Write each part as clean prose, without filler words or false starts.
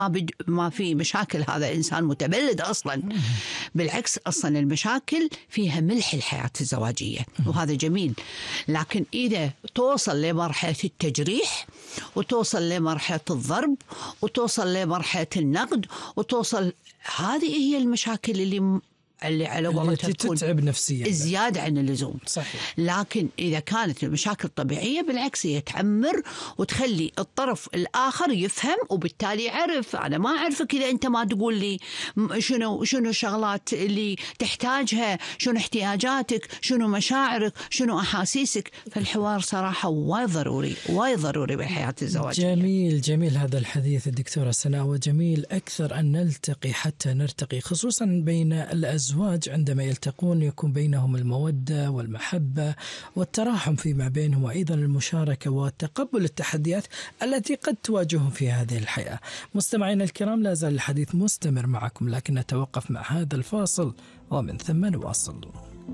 ما في مشاكل، هذا إنسان متبلد أصلا. بالعكس، أصلا المشاكل فيها ملح الحياة الزواجية، وهذا جميل. لكن إذا توصل لمرحلة التجريح، وتوصل لمرحلة الضرب، وتوصل لمرحلة النقد، وتوصل، هذه هي المشاكل اللي على قولتها تكون تتعب نفسيا زيادة عن اللزوم. صحيح. لكن إذا كانت المشاكل طبيعية، بالعكس هي تعمر وتخلي الطرف الآخر يفهم، وبالتالي يعرف أنا ما أعرفك إذا أنت ما تقول لي شنو الشغلات اللي تحتاجها، شنو احتياجاتك، شنو مشاعرك، شنو أحاسيسك. فالحوار صراحة وايد ضروري بالحياة الزواجية. جميل هذا الحديث الدكتورة سناء، وجميل أكثر أن نلتقي حتى نرتقي، خصوصا بين الأزواج عندما يلتقون يكون بينهم المودة والمحبة والتراحم فيما بينهم، وأيضا المشاركة وتقبل التحديات التي قد تواجههم في هذه الحياة. مستمعينا الكرام، لا زال الحديث مستمر معكم، لكن نتوقف مع هذا الفاصل ومن ثم نواصل.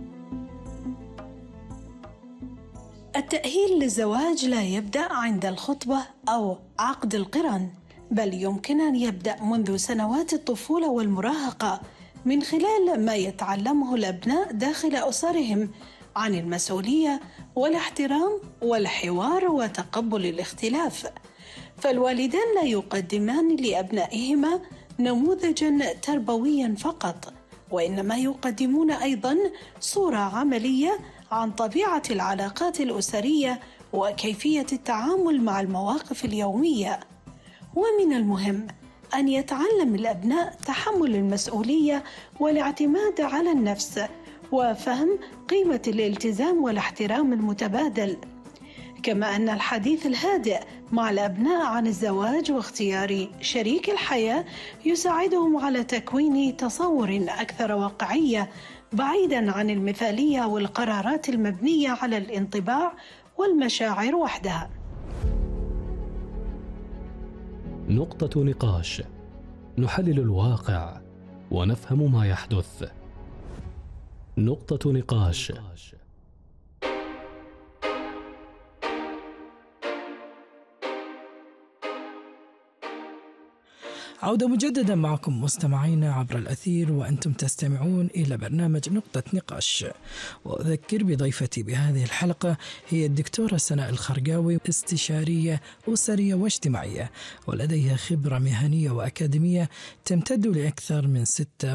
التأهيل للزواج لا يبدأ عند الخطبة أو عقد القران، بل يمكن أن يبدأ منذ سنوات الطفولة والمراهقة، من خلال ما يتعلمه الأبناء داخل أسرهم عن المسؤولية والاحترام والحوار وتقبل الاختلاف. فالوالدان لا يقدمان لأبنائهما نموذجاً تربوياً فقط، وإنما يقدمون أيضاً صورة عملية عن طبيعة العلاقات الأسرية وكيفية التعامل مع المواقف اليومية. ومن المهم أن يتعلم الأبناء تحمل المسؤولية والاعتماد على النفس، وفهم قيمة الالتزام والاحترام المتبادل. كما أن الحديث الهادئ مع الأبناء عن الزواج واختيار شريك الحياة يساعدهم على تكوين تصور أكثر واقعية، بعيداً عن المثالية والقرارات المبنية على الانطباع والمشاعر وحدها. نقطة نقاش، نحلل الواقع ونفهم ما يحدث. نقطة نقاش. عودة مجددا معكم مستمعينا عبر الأثير، وأنتم تستمعون إلى برنامج نقطة نقاش. وأذكر بضيفتي بهذه الحلقة هي الدكتورة سناء الخرقاوي، استشارية أسرية واجتماعية، ولديها خبرة مهنية وأكاديمية تمتد لأكثر من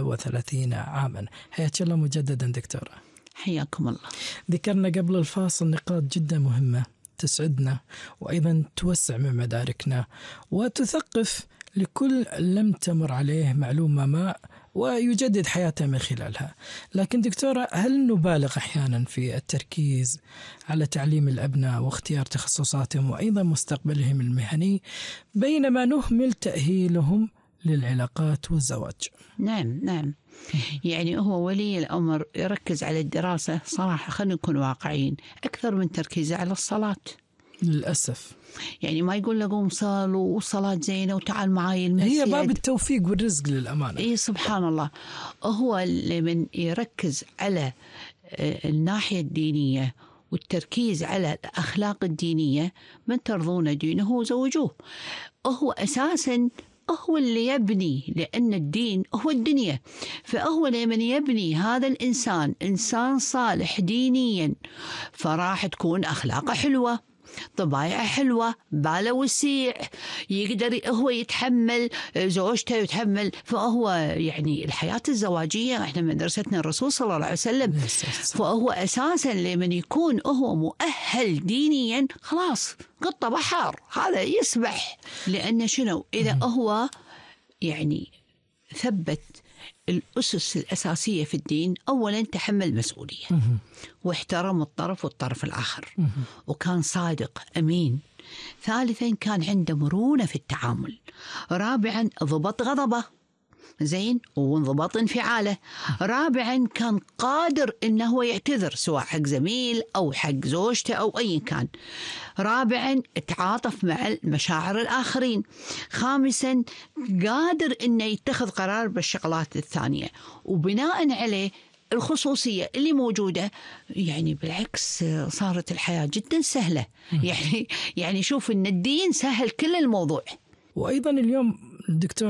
36 عاما. حياك الله مجددا دكتورة. حياكم الله. ذكرنا قبل الفاصل نقاط جدا مهمة تسعدنا، وأيضا توسع من مداركنا وتثقف لكل لم تمر عليه معلومة ما ويجدد حياته من خلالها. لكن دكتورة، هل نبالغ أحيانا في التركيز على تعليم الأبناء واختيار تخصصاتهم وأيضا مستقبلهم المهني، بينما نهمل تأهيلهم للعلاقات والزواج؟ نعم. يعني هو ولي الأمر يركز على الدراسة، صراحة خلينا نكون واقعيين، أكثر من تركيزه على الصلاة للأسف. يعني ما يقول له قوم صل وصلاة زينة وتعال معاي المسجد، هي باب التوفيق والرزق للأمانة. إيه سبحان الله. هو لمن يركز على الناحية الدينية والتركيز على الأخلاق الدينية، من ترضون دينه زوجوه. هو أساساً هو اللي يبني، لأن الدين هو الدنيا. فهو لمن يبني هذا الإنسان إنسان صالح دينيا، فراح تكون أخلاقه حلوة، طبايعه حلوة، باله وسيع، يقدر هو يتحمل، زوجته يتحمل. فهو يعني الحياة الزواجية احنا من درستنا الرسول صلى الله عليه وسلم، فهو أساسا لمن يكون هو مؤهل دينيا خلاص قطة بحر، هذا يسبح. لأن شنو إذا هو يعني ثبت الأسس الأساسية في الدين، أولا تحمل مسؤولية واحترم الطرف والطرف الآخر، وكان صادق أمين. ثالثا كان عنده مرونة في التعامل. رابعا ضبط غضبه زين وانضبط انفعاله. رابعا كان قادر انه يعتذر سواء حق زميل او حق زوجته او اي كان. رابعا تعاطف مع المشاعر الاخرين. خامسا قادر انه يتخذ قرار بالشغلات الثانية، وبناء عليه الخصوصية اللي موجودة، يعني بالعكس صارت الحياة جدا سهلة. يعني شوف ان الدين سهل كل الموضوع. وايضا اليوم دكتور